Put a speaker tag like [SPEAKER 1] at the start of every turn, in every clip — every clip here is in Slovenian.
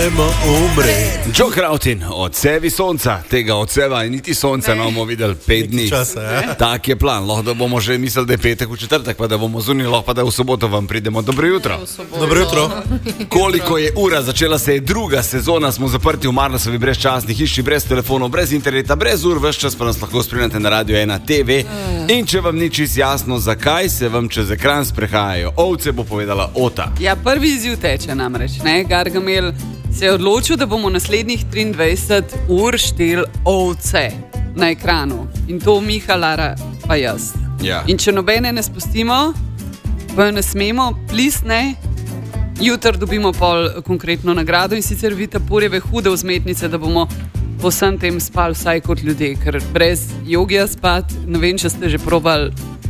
[SPEAKER 1] Dajmo umreti.
[SPEAKER 2] Joe Krautin, odsevi sonca, tega odseva in niti sonca ne bomo videli 5 dni. Tak je plan, lahko da bomo že mislili, da je petek v četrtek, pa da bomo zunili, lahko pa da v soboto vam pridemo. Dobro jutro.
[SPEAKER 1] Dobro jutro.
[SPEAKER 2] Koliko je ura, začela se je druga sezona, smo zaprti v Marnosovi brezčasni hiši, brez telefonov, brez interneta, brez ur, ves čas pa nas lahko spremljate na Radio 1 TV. In če vam ni čisto jasno, zakaj se vam čez ekran sprehajajo ovce, bo povedala Ota.
[SPEAKER 3] Ja, prvi izziv teče namreč, ne? Gargamel se je odločil, da bomo naslednjih 23 ur štel ovce na ekranu. In to Miha, Lara pa jaz.
[SPEAKER 2] Ja.
[SPEAKER 3] In če nobene ne spustimo, pa ne smemo, plisne, jutri dobimo pol konkretno nagrado in sicer Vita Purjeve hude vzmetnice, da bomo po vsem tem spali vsaj kot ljudje, ker brez jogija spat, ne vem, če ste že probali,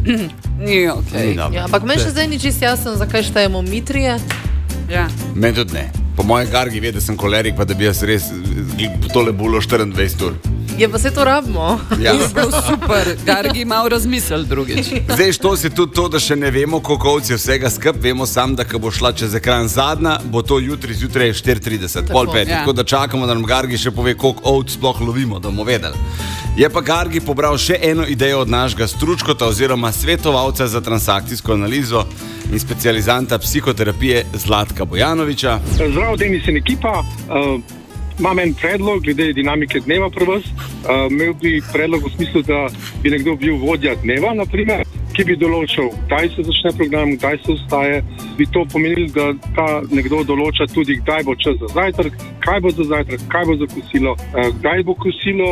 [SPEAKER 3] ni okej.
[SPEAKER 4] Ja, ampak meni še zdaj ni čisto jasno, zakaj štejemo mitrije.
[SPEAKER 3] Ja.
[SPEAKER 2] Meni tudi ne. Po mojem Gargi ve, da sem kolerik, pa da bi jaz res tole bulo 24 ur.
[SPEAKER 4] Je pa se to rabimo.
[SPEAKER 2] Ja.
[SPEAKER 3] Je bil super, Gargi malo razmisel drugič.
[SPEAKER 2] Zdaj, što si tudi to, da še ne vemo, koliko ovc je vsega skup, vemo sam, da ko bo šla čez ekran zadnja, bo to jutri zjutraj 4:30, pol 5.
[SPEAKER 3] Ja.
[SPEAKER 2] Tako da čakamo, da nam Gargi še pove, koliko ovc sploh lovimo, da bomo vedeli. Je pa Gargi pobral še eno idejo od našega stručkota oziroma svetovalca za transakcijsko analizo in specializanta psihoterapije Zlatka Bojanoviča.
[SPEAKER 5] Zdravo, Denis in ekipa. Imam en predlog glede dinamike dneva pri vas. Imel bi predlog v smislu, da bi nekdo bil vodja dneva, naprimer, ki bi določal, kdaj se začne program, kdaj se vstaje. Bi to pomenilo, da ta nekdo določa tudi, kdaj bo čas za zajtrk, kaj bo za zajtrk, kaj bo za kosilo, kdaj bo kosilo,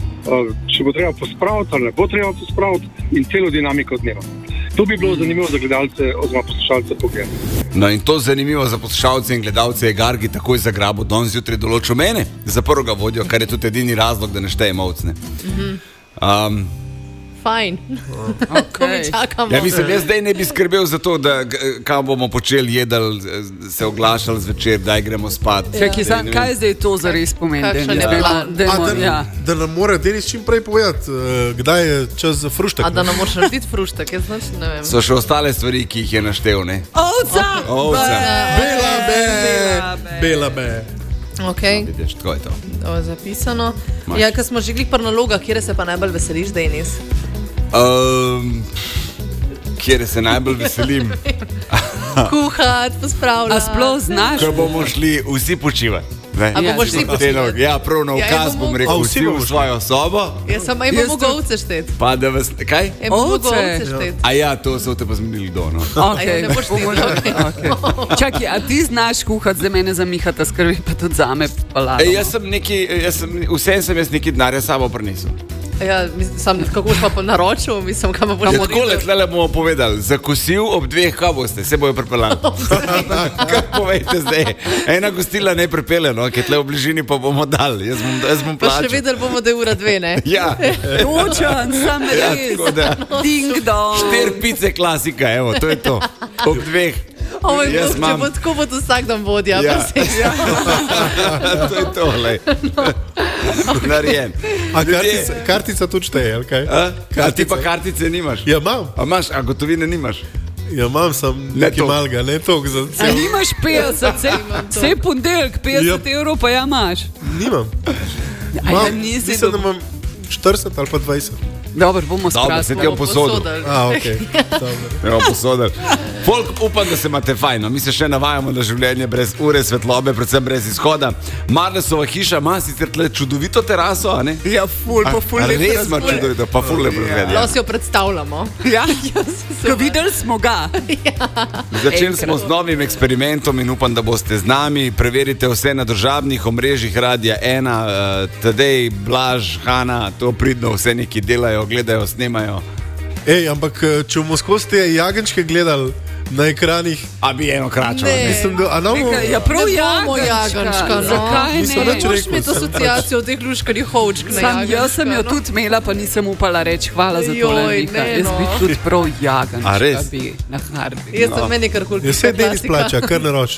[SPEAKER 5] če bo treba pospraviti ali ne bo treba pospraviti in celo dinamiko dneva. To bi bilo zanimivo za gledalce oziroma poslušalce pogledati.
[SPEAKER 2] No in to zanimivo za poslušalce in gledalce je Gargi takoj zagrabil, da on zjutraj določil mene za prvega vodjo, kar je tudi edini razlog, da ne štejem ovcne.
[SPEAKER 4] Fajn.
[SPEAKER 3] Okay.
[SPEAKER 4] Čakamo.
[SPEAKER 2] Ja, mislim, jaz zdaj ne bi skrbel za to, da kaj bomo počeli, jedli, se oglašali zvečer, daj gremo spat.
[SPEAKER 3] Kaj zdaj to zares pomeni?
[SPEAKER 4] Kakšen je plan?
[SPEAKER 1] Da nam mora Denis čim prej povedati, kdaj je čas za fruštek.
[SPEAKER 4] A da nam moraš narediti fruštek, jaz ne vem.
[SPEAKER 2] So še ostale stvari, ki jih je naštel, ne?
[SPEAKER 3] Ovca!
[SPEAKER 1] Bela be.
[SPEAKER 4] Okay.
[SPEAKER 2] Vidiš, tako je to.
[SPEAKER 4] To je zapisano. Ja, ko smo že glih pri nalogah, kjer se pa najbolj veseliš, Denis?
[SPEAKER 2] Kjer se najbolj veselim?
[SPEAKER 4] Kuhati, pospravljati.
[SPEAKER 3] A sploh znaš?
[SPEAKER 2] Ko bomo šli vsi počivati.
[SPEAKER 4] A bomo šli počivati?
[SPEAKER 2] Ja, prav na ukaz bom rekel, vsi v svojo sobo.
[SPEAKER 4] Ja, samo imamo ovce štet.
[SPEAKER 2] Pa da vas, kaj?
[SPEAKER 4] Ovce štet.
[SPEAKER 2] A ja, to so te pa zmenili kdo, no.
[SPEAKER 3] Okay.
[SPEAKER 4] Ne boš ti
[SPEAKER 3] okay. Čakaj, a ti znaš kuhati, za mene zamihata skrbi, pa tudi zame palado.
[SPEAKER 2] Vsem sem jaz neki denarja sabo prinesel.
[SPEAKER 4] Ja, mislim, kako boš pa naročil, mislim, kam boš
[SPEAKER 2] naredil. Tako letle bomo povedali, za kosil ob 2, kaj boste, se bojo pripeljali. Kaj povejte zdaj? Ena gostila ne pripelje, no, ki tle v bližini pa bomo dali, jaz bom plačal.
[SPEAKER 4] Pa še videli bomo, da je ura 2, ne?
[SPEAKER 2] Ja.
[SPEAKER 3] Točan, sam res. Ding dong.
[SPEAKER 2] 4 pice klasika, evo, to je to. Ob 2.
[SPEAKER 4] Če bo tako, bo to vsak dan vodja.
[SPEAKER 2] Ja. To je to, lej. Narejen.
[SPEAKER 1] A kartica tudi šteje, ali kaj?
[SPEAKER 2] A ti pa kartice nimaš?
[SPEAKER 1] Ja, imam.
[SPEAKER 2] A imaš, a gotovine nimaš?
[SPEAKER 1] Ja, imam sam nekaj malga, ne toliko za cel.
[SPEAKER 3] A nimaš 50, vse ponedeljek 50 evrov pa ja imaš?
[SPEAKER 1] Nimam. Mislim, da imam 40 ali pa 20.
[SPEAKER 3] Dobro, bomo
[SPEAKER 2] skrasili. Dobro, se ti jo posodili.
[SPEAKER 1] Okej.
[SPEAKER 2] Jo posodili. Folk, upam, da se imate fajno. Mi se še navajamo na življenje brez ure svetlobe, predvsem brez izhoda. Marnesova hiša ima sicer tle čudovito teraso, a ne?
[SPEAKER 3] Ja, ful lepo razgled.
[SPEAKER 2] Res ima čudovito, pa ful lepo razgled.
[SPEAKER 4] Lahko si jo predstavljamo.
[SPEAKER 3] Ja, ko videli smo ga.
[SPEAKER 2] Začeli smo z novim eksperimentom in upam, da boste z nami. Preverite vse na družabnih omrežjih Radia 1, Tadej, Blaž, Hana, to pridno vse neki delajo, gledajo, snemajo.
[SPEAKER 1] Ampak če bomo skozi te jagenčke gledali na ekranih,
[SPEAKER 2] a bi eno kračo.
[SPEAKER 1] Mislim, da
[SPEAKER 3] ja, prav jagenčka. Zakaj ne?
[SPEAKER 4] Moš imeti asociacijo od teh luškarih ovčk na jagenčka.
[SPEAKER 3] Jaz sem jo tudi imela, pa nisem upala reči hvala za tole. Jaz bi tudi prav jagenčka bi na harbi.
[SPEAKER 4] Jaz sem meni karkoli.
[SPEAKER 1] Jaz se Denis plača, kar naroč.